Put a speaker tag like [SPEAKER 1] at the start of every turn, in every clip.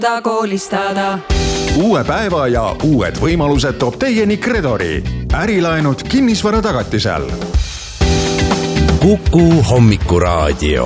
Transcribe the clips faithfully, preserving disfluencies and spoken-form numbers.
[SPEAKER 1] koolistada.
[SPEAKER 2] Uue päeva ja uued võimalused toob teieni Kredori. Ärilaenud kinnisvara tagatisel.
[SPEAKER 3] Kuku hommikuraadio.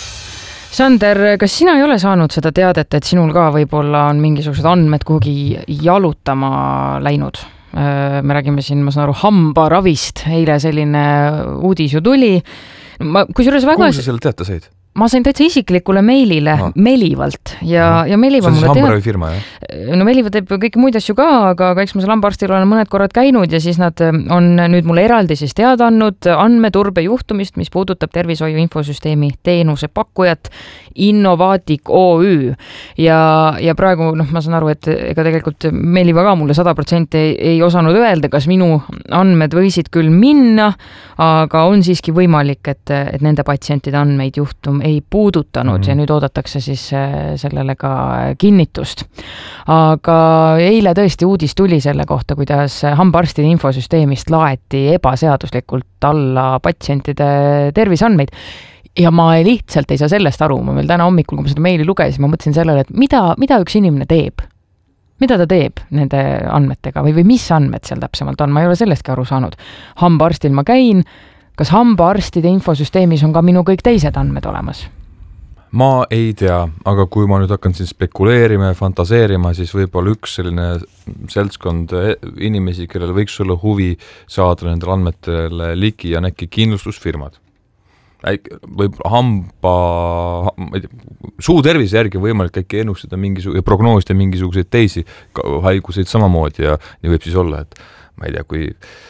[SPEAKER 4] Sander, kas sina ei ole saanud seda teadet, et sinul ka võib-olla on mingisugused andmed kuhugi jalutama läinud? Me räägime siin, ma saan aru, hambaravist. Eile selline uudis ju tuli. Ma, kusjuures väga...
[SPEAKER 5] Kuhu sa selle teate said?
[SPEAKER 4] Ma sain täitsa isiklikule meilile no. Melivalt ja, ja Meliva
[SPEAKER 5] mulle teab. See on hambaravi firma, jah?
[SPEAKER 4] No Meliva teeb kõiki muid asju ka, aga, aga eks ma seal hambarstil olen mõned korrad käinud ja siis nad on nüüd mulle eraldi siis teada andnud andmeturbe juhtumist, mis puudutab tervishoiu infosüsteemi teenuse pakkujat Innovatic O Ü. Ja, ja praegu, noh, ma saan aru, et ega tegelikult Meliva ka mulle sada protsenti ei, ei osanud öelda, kas minu andmed võisid küll minna, aga on siiski võimalik, et, et nende patsientide andmeid juhtum ei puudutanud mm-hmm. ja nüüd oodatakse siis sellele ka kinnitust. Aga eile tõesti uudis tuli selle kohta, kuidas hambaarstide infosüsteemist laeti ebaseaduslikult alla patsientide terviseandmeid. Ja ma lihtsalt ei saa sellest aru. Ma veel täna hommikul, kui ma seda meili lugesin, ma mõtlesin sellele, et mida, mida üks inimene teeb? Mida ta teeb nende andmetega või, või mis andmed seal täpsemalt on? Ma ei ole sellestki aru saanud. Hambaarstil ma käin. Kas hambaarstide infosüsteemis on ka minu kõik teised andmed olemas?
[SPEAKER 5] Ma ei tea, aga kui ma nüüd hakkan siin spekuleerima ja fantaseerima, siis võib-olla üks selline seltskond inimesi, kellel võiks olla huvi saada nendele andmetele ligi ja äkki kindlustusfirmad. Võib hamba, ma ei tea, suu tervise järgi võimalik äkki ennustada mingisuguse, ja prognoosida mingisuguseid teisi haiguseid samamoodi ja nii võib siis olla, et ma ei tea, kui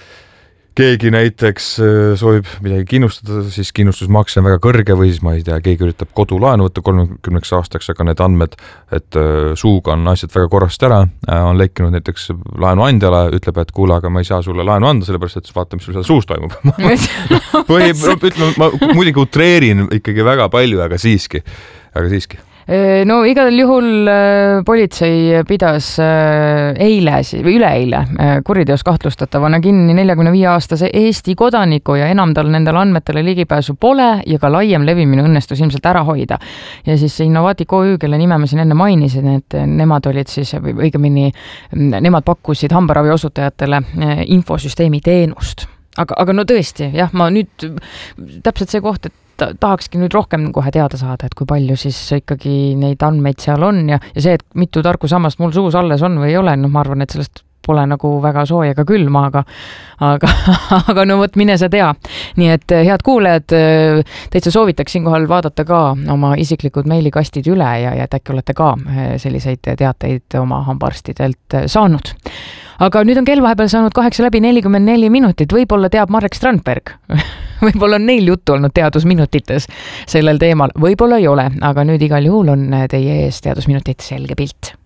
[SPEAKER 5] keegi näiteks soovib midagi kindlustada, siis kindlustusmakse on väga kõrge või siis ma ei tea, keegi üritab kodulaenu võtta kolmekümneks aastaks, aga need andmed, et suuga on asjad väga korrast ära, on lekkinud näiteks laenuandjale, ütleb, et kuule, aga ma ei saa sulle laenu anda, sellepärast, et vaata, mis sul seal suus toimub. või ütleme, ma muidugi utreerin ikkagi väga palju, aga siiski, aga siiski.
[SPEAKER 4] No igal juhul politsei pidas eile või üleeile kuriteos kahtlustatavana kinni neljakümne viie aastase Eesti kodaniku ja enam tal nendele andmetele ligipääsu pole ja ka laiem levimine õnnestus ilmselt ära hoida. Ja siis Innovatic O Ü, kelle nime ma siin enne mainisin, et nemad olid siis, või õigemini nemad pakkusid hambaravi osutajatele infosüsteemi teenust. Aga, aga no tõesti, jah, ma nüüd täpselt see koht, et tahakski nüüd rohkem kohe teada saada, et kui palju siis ikkagi neid andmeid seal on ja, ja see, et mitu tarkusammast mul suus alles on või ei ole, no ma arvan, et sellest pole nagu väga sooja ega külma, aga, aga, aga no võt, mine sa tea. Nii et head kuulejad, täitsa soovitaks siinkohal vaadata ka oma isiklikud meilikastid üle ja, ja et äkki olete ka selliseid teateid oma hambaarstidelt saanud. Aga nüüd on kell vahepeal saanud kaheksa läbi nelikümmend neli minutit, võib-olla teab Marek Strandberg. Võib-olla on neil juttu olnud teadusminutites sellel teemal, võib-olla ei ole, aga nüüd igal juhul on teie ees teadusminutit selge pilt.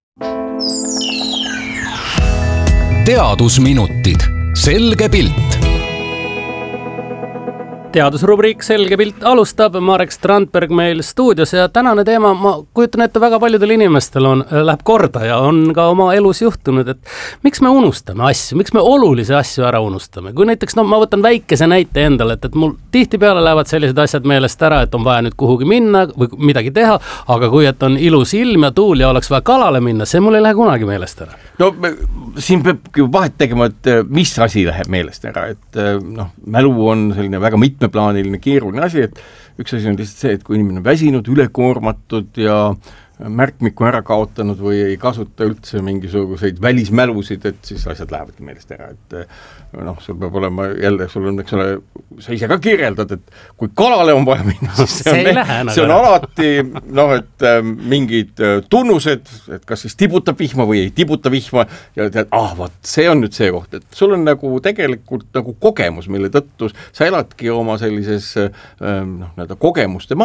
[SPEAKER 3] Teadusminutid, selge pilt.
[SPEAKER 6] Teadusrubriik Selge pilt alustab, Marek Strandberg meil stuudios ja tänane teema, ma kujutan ette, väga paljudel inimestel on, läheb korda ja on ka oma elus juhtunud, et miks me unustame asju, miks me olulisi asju ära unustame. Kui näiteks, no ma võtan väikese näite endale, et, et mul tihtipeale lähevad sellised asjad meelest ära, et on vaja nüüd kuhugi minna või midagi teha, aga kui et on ilus ilm ja tuul ja oleks vaja kalale minna, see mul ei lähe kunagi meelest ära.
[SPEAKER 7] No siin peab vahet tegema, et mis asi läheb meelest ära, et noh, mälu on selline väga mitmeplaaniline keeruline asi, et üks asi on lihtsalt see, et kui inimene on väsinud, ülekoormatud ja märkmiku ära kaotanud või ei kasuta üldse mingisuguseid välismälusid, et siis asjad lähevad meelest ära, et noh, sul peab olema jälle, sul on, eks ole, sa ise ka kirjeldad, et kui kalale on vaja minna, siis see on, see, see on alati, noh, et äh, mingid äh, tunnused, et kas siis tibutab vihma või ei tibuta vihma ja tead, ah, vaat, see on nüüd see koht, et sul on nagu tegelikult nagu kogemus, mille tõttu sa eladki oma sellises äh, noh, näida kogemuste